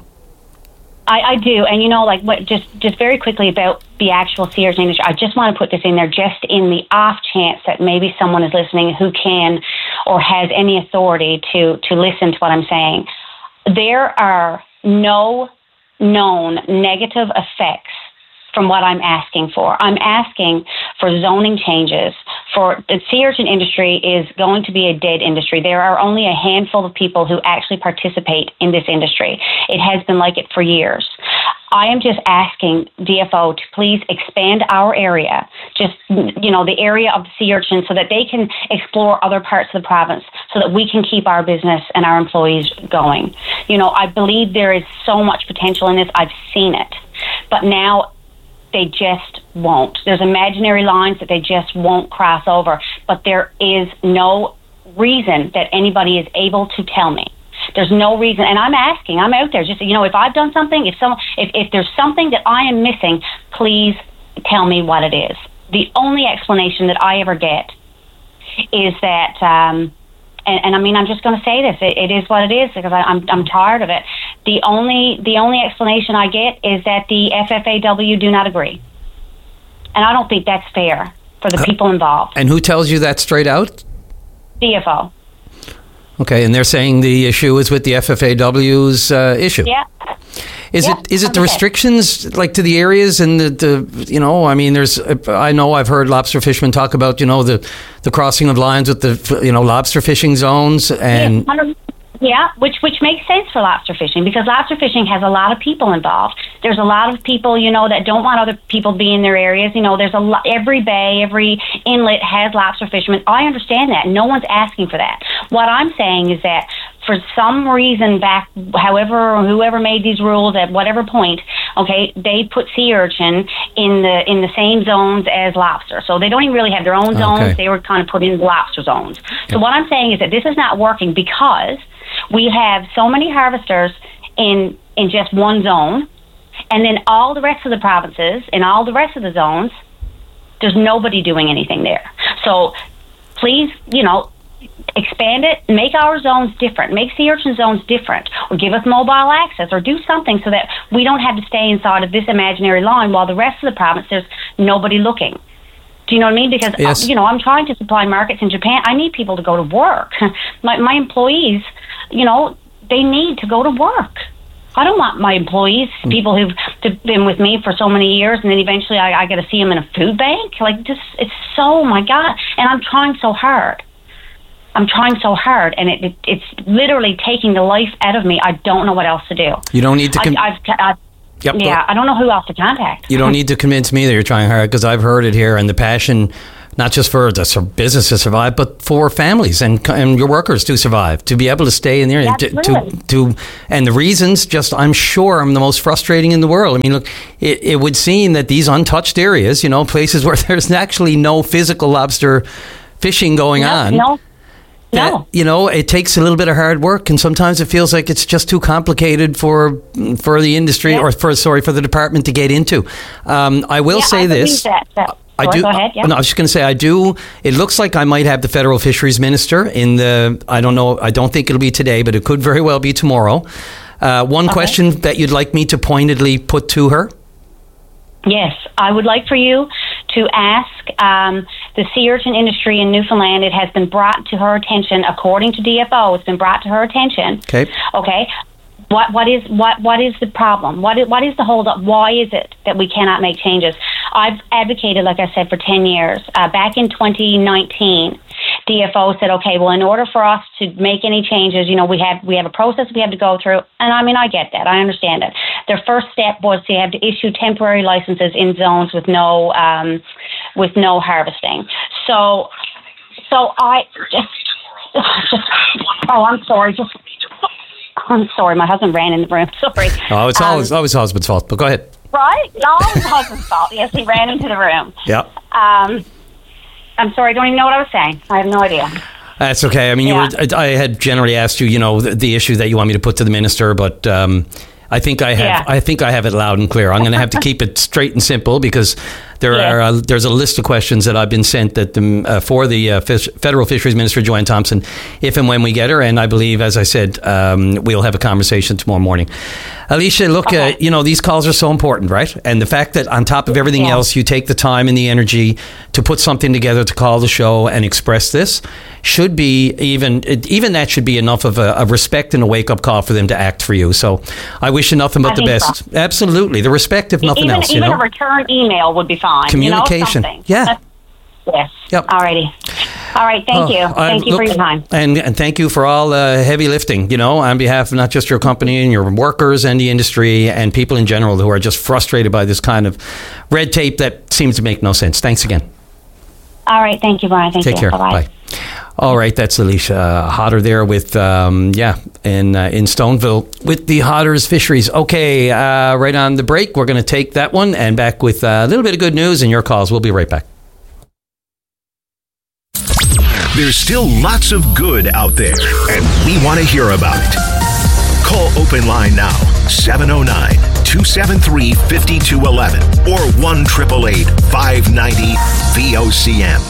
I, I do, and you know, like what, just just very quickly about the actual sea urchin industry. I just want to put this in there, just in the off chance that maybe someone is listening who can or has any authority to to listen to what I'm saying. There are no known negative effects from what I'm asking for. I'm asking for zoning changes. For the sea urchin industry is going to be a dead industry. There are only a handful of people who actually participate in this industry. It has been like it for years. I am just asking D F O to please expand our area, just, you know, the area of the sea urchin, so that they can explore other parts of the province, so that we can keep our business and our employees going. You know, I believe there is so much potential in this. I've seen it. But now they just won't. There's imaginary lines that they just won't cross over. But there is no reason that anybody is able to tell me. There's no reason, and I'm asking, I'm out there, just, you know, if I've done something, if some, if, if there's something that I am missing, please tell me what it is. The only explanation that I ever get is that, um, and, and I mean, I'm just going to say this, it, it is what it is, because I, I'm I'm tired of it. The only the only explanation I get is that the F F A W do not agree, and I don't think that's fair for the people involved. And who tells you that straight out? D F O. Okay, and they're saying the issue is with the F F A W's uh, issue. Yeah. Is yeah, it is it the restrictions, like, to the areas and the, the you know, I mean, there's I know I've heard lobster fishermen talk about, you know, the the crossing of lines with the, you know, lobster fishing zones, and yeah, yeah, which which makes sense for lobster fishing, because lobster fishing has a lot of people involved. There's a lot of people, you know, that don't want other people to be in their areas. You know, there's a lot, every bay, every inlet has lobster fishermen. I understand that. No one's asking for that. What I'm saying is that for some reason back, however, whoever made these rules at whatever point, okay, they put sea urchin in the in the same zones as lobster. So they don't even really have their own zones. Okay. They were kind of put in lobster zones. So what I'm saying is that this is not working, because we have so many harvesters in in just one zone, and then all the rest of the provinces and all the rest of the zones, there's nobody doing anything there. So please, you know, expand it, make our zones different, make sea urchin zones different, or give us mobile access, or do something so that we don't have to stay inside of this imaginary line while the rest of the province, there's nobody looking. Do you know what I mean? Because, Yes. uh, you know, I'm trying to supply markets in Japan. I need people to go to work. my, my employees, you know, they need to go to work. I don't want my employees, people who've been with me for so many years, and then eventually I, I get to see them in a food bank. Like, just, it's so, my God. And I'm trying so hard. I'm trying so hard, and it, it it's literally taking the life out of me. I don't know what else to do. You don't need to... Con- I, I've, I've, Yep. yeah, I don't know who else to contact. You don't need to convince me that you're trying hard, because I've heard it here, and the passion, not just for the sur- business to survive, but for families and, and your workers to survive, to be able to stay in there. And to, to, to, and the reasons, just, I'm sure, I'm the most frustrating in the world. I mean, look, it, it would seem that these untouched areas, you know, places where there's actually no physical lobster fishing going no, on. No. That, No. you know, it takes a little bit of hard work, and sometimes it feels like it's just too complicated for for the industry, yeah. or for sorry for the department to get into. Um, I will yeah, say I this. That, that. I Sorry, do. Go ahead, yeah. No, I was just going to say I do. It looks like I might have the federal fisheries minister in the. I don't know. I don't think it'll be today, but it could very well be tomorrow. Uh, one okay. question that you'd like me to pointedly put to her? Yes, I would like for you to ask um, the sea urchin industry in Newfoundland. It has been brought to her attention, according to D F O. It's been brought to her attention. Okay. Okay. What what is what what is the problem? What is, what is the holdup? Why is it that we cannot make changes? I've advocated, like I said, for ten years. Uh, back in twenty nineteen, D F O said, okay, well, in order for us to make any changes, you know, we have we have a process we have to go through. And I mean, I get that. I understand it. Their first step was to have to issue temporary licenses in zones with no um, with no harvesting. So, so I just, just oh, I'm sorry. Just, I'm sorry. My husband ran in the room. Sorry. Oh, it's um, always always husband's fault. But go ahead. Right? No, it's husband's fault. Yes, he ran into the room. Yeah. Um, I'm sorry. I don't even know what I was saying. I have no idea. That's okay. I mean, yeah. you were. I had generally asked you, you know, the, the issue that you want me to put to the minister, but um, I think I have. Yeah. I think I have it loud and clear. I'm going to have to keep it straight and simple, because there yeah. are uh, there's a list of questions that I've been sent that the, uh, for the uh, fish, federal fisheries minister, Joanne Thompson, if and when we get her, and I believe, as I said, um, we'll have a conversation tomorrow morning. Alicia, look, okay. uh, you know, these calls are so important, right? And the fact that on top of everything yeah. else, you take the time and the energy to put something together to call the show and express this should be even, even that should be enough of a, a respect and a wake-up call for them to act for you. So I wish you nothing but I the best. So. Absolutely. The respect, if nothing even, else, even you know? a return email would be fine. Communication. You know, yeah. Yes. Yep. All righty. All right. Thank oh, you. Thank I, you look, for your time. And, and thank you for all the uh, heavy lifting, you know, on behalf of not just your company and your workers and the industry and people in general who are just frustrated by this kind of red tape that seems to make no sense. Thanks again. All right. Thank you, Brian. Thank Take you. care. Bye-bye. Bye. All right, that's Alicia uh, Hodder there with, um, yeah, in uh, in Stoneville with the Hodder's Fisheries. Okay, uh, right on the break, we're going to take that one and back with uh, a little bit of good news and your calls. We'll be right back. There's still lots of good out there, and we want to hear about it. Call Open Line now, seven oh nine, two seven three, five two one one or one eight eight eight, five nine zero, V O C M.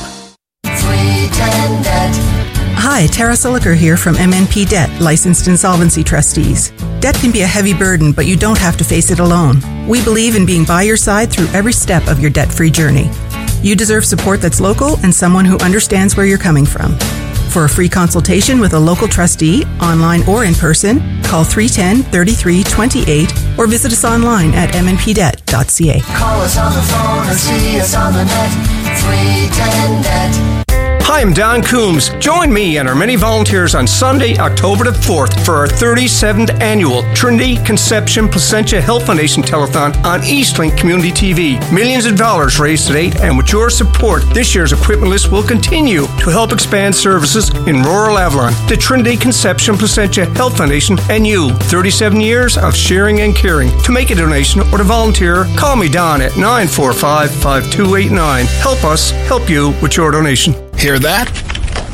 Hi, Tara Siliker here from M N P Debt, licensed insolvency trustees. Debt can be a heavy burden, but you don't have to face it alone. We believe in being by your side through every step of your debt-free journey. You deserve support that's local and someone who understands where you're coming from. For a free consultation with a local trustee, online or in person, call three one zero, three three two eight or visit us online at m n p debt dot c a. Call us on the phone or see us on the net, three ten net. Hi, I'm Don Coombs. Join me and our many volunteers on Sunday, October the fourth for our thirty-seventh annual Trinity Conception Placentia Health Foundation Telethon on Eastlink Community T V. Millions of dollars raised to date, and with your support, this year's equipment list will continue to help expand services in rural Avalon. The Trinity Conception Placentia Health Foundation and you. thirty-seven years of sharing and caring. To make a donation or to volunteer, call me Don at nine four five, five two eight nine. Help us help you with your donation. Hear that?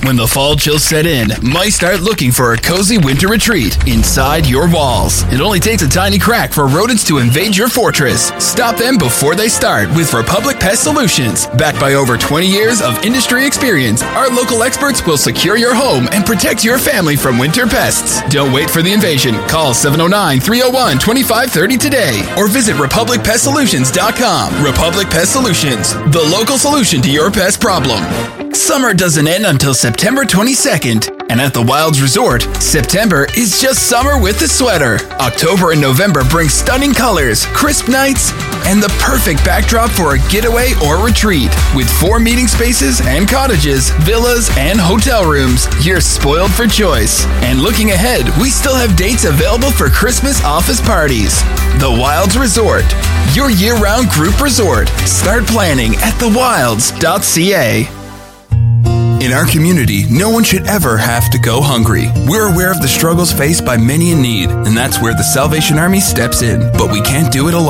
When the fall chills set in, might start looking for a cozy winter retreat inside your walls. It only takes a tiny crack for rodents to invade your fortress. Stop them before they start with Republic Pest Solutions. Backed by over twenty years of industry experience, our local experts will secure your home and protect your family from winter pests. Don't wait for the invasion. Call seven oh nine, three oh one, two five three oh today or visit republic pest solutions dot com. Republic Pest Solutions, the local solution to your pest problem. Summer doesn't end until September twenty-second, and at the Wilds Resort, September is just summer with a sweater. October and November bring stunning colors, crisp nights, and the perfect backdrop for a getaway or retreat. With four meeting spaces and cottages, villas, and hotel rooms, you're spoiled for choice. And looking ahead, we still have dates available for Christmas office parties. The Wilds Resort, your year-round group resort. Start planning at the wilds dot c a. In our community, no one should ever have to go hungry. We're aware of the struggles faced by many in need, and that's where the Salvation Army steps in. But we can't do it alone.